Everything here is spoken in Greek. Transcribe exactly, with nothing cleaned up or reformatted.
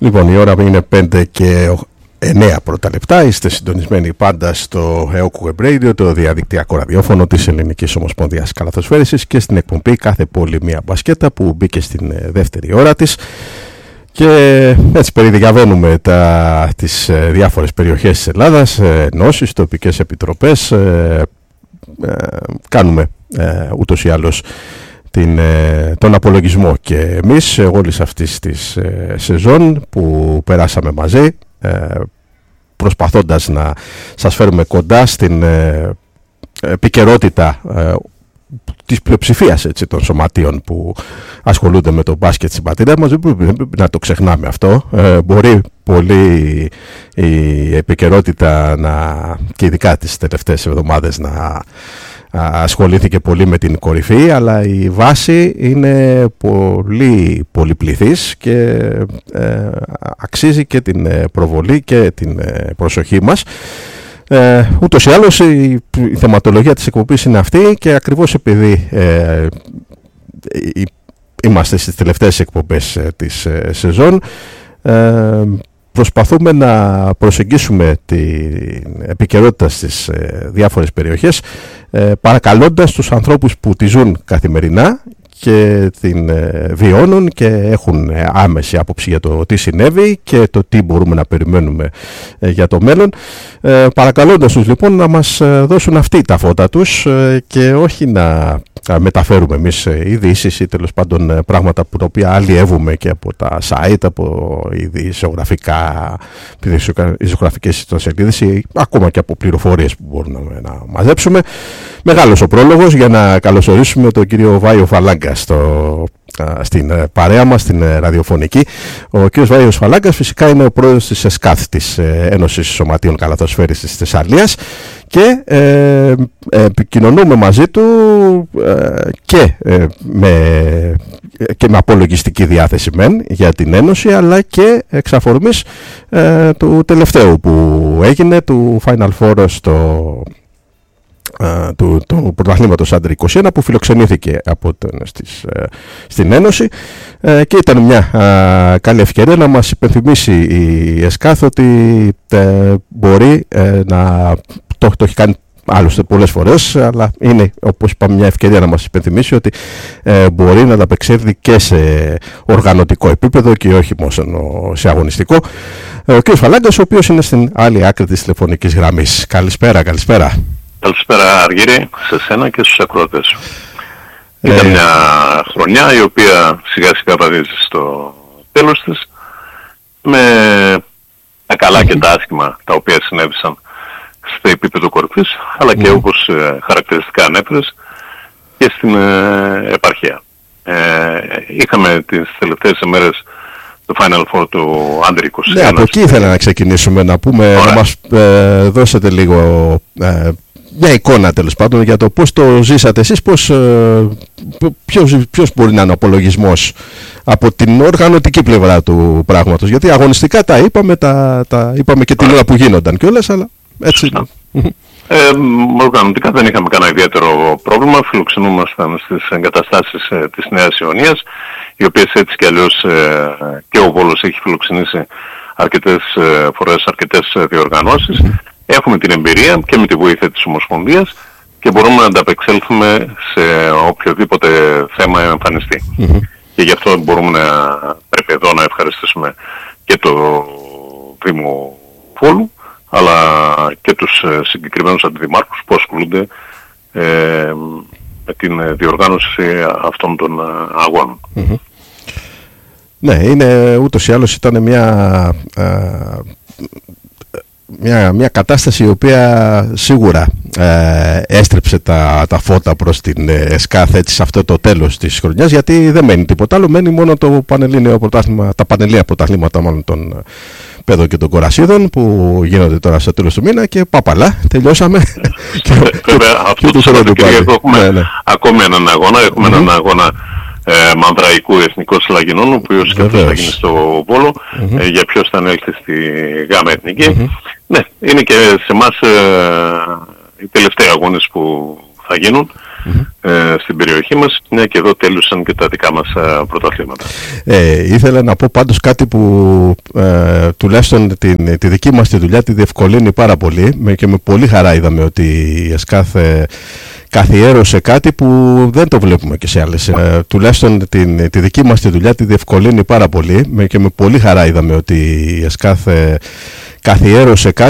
Λοιπόν, η ώρα είναι πέντε και εννέα πρώτα λεπτά. Είστε συντονισμένοι πάντα στο ΕΟΚ Web Radio, το διαδικτυακό ραδιόφωνο της Ελληνικής Ομοσπονδίας Καλαθοσφαίρισης, και στην εκπομπή Κάθε Πόλη Μία Μπασκέτα, που μπήκε στην δεύτερη ώρα της. Και έτσι περιδικαβαίνουμε τα, τις διάφορες περιοχές της Ελλάδας, ενώσεις, τοπικές επιτροπές. Ε, ε, κάνουμε ε, ούτως ή άλλως την, τον απολογισμό και εμείς όλης αυτής της ε, σεζόν που περάσαμε μαζί, ε, προσπαθώντας να σας φέρουμε κοντά στην ε, επικαιρότητα ε, της πλειοψηφίας, έτσι, των σωματείων που ασχολούνται με το μπάσκετ στην πατρίδα μας. Δεν πρέπει να το ξεχνάμε αυτό. Ε, μπορεί πολύ η επικαιρότητα να, και ειδικά τις τελευταίες εβδομάδες, να ασχολήθηκε πολύ με την κορυφή, αλλά η βάση είναι πολύ πολυπληθής και ε, αξίζει και την προβολή και την προσοχή μας. Ε, ούτως ή άλλως η, η θεματολογία της εκπομπής είναι αυτή, και ακριβώς επειδή ε, η, είμαστε στις τελευταίες εκπομπές ε, της ε, σεζόν, ε, προσπαθούμε να προσεγγίσουμε την επικαιρότητα στις ε, διάφορες περιοχές, ε, παρακαλώντας τους ανθρώπους που τη ζουν καθημερινά και την ε, βιώνουν και έχουν ε, άμεση άποψη για το τι συνέβη και το τι μπορούμε να περιμένουμε ε, για το μέλλον, ε, παρακαλώντας τους λοιπόν να μας ε, δώσουν αυτοί τα φώτα τους, ε, και όχι να μεταφέρουμε εμείς ειδήσεις ή τέλος πάντων πράγματα που τα οποία αλλιεύουμε και από τα site, από ειδησιογραφικά, ειδησιογραφικές ιστοσελίδες ή ακόμα και από πληροφορίες που μπορούμε να μαζέψουμε. Μεγάλος ο πρόλογος για να καλωσορίσουμε τον κύριο Βάιο Φαλάγκα στο, στην παρέα μας, στην ραδιοφωνική. Ο κύριος Βάιος Φαλάγκας φυσικά είναι ο πρόεδρος της ΕΣΚΑΘ, της Ένωσης Σωματείων Καλαθοσφαίρισης της Θεσσαλίας, και ε, επικοινωνούμε μαζί του ε, και, ε, με, και με απολογιστική διάθεση μεν για την Ένωση, αλλά και εξ αφορμής ε, του τελευταίου που έγινε, του Final Four στο Uh, του, του πρωταθλήματος Under είκοσι ένα, που φιλοξενήθηκε από τον, στις, uh, στην Ένωση, uh, και ήταν μια uh, καλή ευκαιρία να μας υπενθυμίσει η ΕΣΚΑΘ ότι uh, μπορεί uh, να το, το έχει κάνει άλλωστε πολλές φορές, αλλά είναι, όπως είπαμε, μια ευκαιρία να μας υπενθυμίσει ότι uh, μπορεί να ανταπεξέλθει και σε οργανωτικό επίπεδο και όχι μόνο σε αγωνιστικό. Uh, ο κ. Φαλάγκας, ο οποίος είναι στην άλλη άκρη της τηλεφωνικής γραμμής. Καλησπέρα, καλησπέρα. Καλησπέρα Αργύρη, σε σένα και στους ακροατές. Ε... Ήταν μια χρονιά η οποία σιγά σιγά βαδίζει στο τέλος της, με τα καλά και τα άσχημα τα οποία συνέβησαν στο επίπεδο κορυφής, αλλά και όπως ε, χαρακτηριστικά ανέφερες και στην ε, επαρχία. Ε, είχαμε τις τελευταίες ημέρες το Final Four του Under είκοσι ένα. Ναι, από εκεί ήθελα να ξεκινήσουμε, να πούμε, Ωραία. να μας ε, δώσετε λίγο ε, μια εικόνα τέλος πάντων για το πώς το ζήσατε εσείς, πώς, ε, ποιος, ποιος μπορεί να είναι ο απολογισμός από την οργανωτική πλευρά του πράγματος, γιατί αγωνιστικά τα είπαμε, τα, τα είπαμε και την ώρα που γίνονταν κιόλας, αλλά έτσι είναι. Ε, οργανωτικά δεν είχαμε κανένα ιδιαίτερο πρόβλημα. Φιλοξενούμασταν στις εγκαταστάσεις ε, της Νέας Ιωνίας, οι οποίες έτσι κι αλλιώς ε, και ο Βόλος έχει φιλοξενήσει αρκετές ε, φορές, αρκετές ε, διοργανώσεις. Mm-hmm. Έχουμε την εμπειρία και με τη βοήθεια της Ομοσπονδίας και μπορούμε να ανταπεξέλθουμε σε οποιοδήποτε θέμα εμφανιστεί. Mm-hmm. Και γι' αυτό μπορούμε να, πρέπει εδώ να ευχαριστήσουμε και το Δήμο Βόλου, αλλά και τους συγκεκριμένους αντιδημάρχους που ασχολούνται ε, με την διοργάνωση αυτών των αγώνων. Mm-hmm. Ναι, είναι ούτως ή άλλως ήταν μια, α, μια, μια κατάσταση η οποία σίγουρα ε, έστρεψε τα, τα φώτα προς την ΕΣΚΑΘ έτσι σε αυτό το τέλος της χρονιάς, γιατί δεν μένει τίποτα άλλο, μένει μόνο το πανελλήνιο πρωτάθλημα, τα πανελλήνια πρωταθλήματα μάλλον των παιδών και των κορασίδων που γίνονται τώρα στο τέλος του μήνα, και παπαλά, τελειώσαμε. Βέβαια, αυτό το Σαββατοκύριακο έχουμε ναι, ναι. ακόμη έναν αγώνα, έχουμε mm-hmm. έναν αγώνα ε, Μανδραϊκού Εθνικών Συλλαγινών, ο οποίος και αυτός θα γίνει στο Βόλο, mm-hmm. ε, για ποιος θα ανέλθει στη ΓΑΜΑ Εθνική. Mm-hmm. Ναι, είναι και σε εμάς ε, οι τελευταίοι αγώνες που θα γίνουν mm-hmm. ε, στην περιοχή μας, μια και εδώ τέλειωσαν και τα δικά μας ε, πρωταθλήματα. Ε, ήθελα να πω πάντως κάτι που ε, τουλάχιστον την, τη δική μας τη δουλειά τη διευκολύνει πάρα πολύ, με, και με πολύ χαρά είδαμε ότι η ΕΣΚΑΘ ε, καθιέρωσε κάτι που δεν το βλέπουμε και σε άλλες. Ε, τουλάχιστον την, τη δική μας τη δουλειά τη διευκολύνει πάρα πολύ, με, και με πολύ χαρά είδαμε ότι η ΕΣΚΑΘ ε, καθιέρωσε κάτι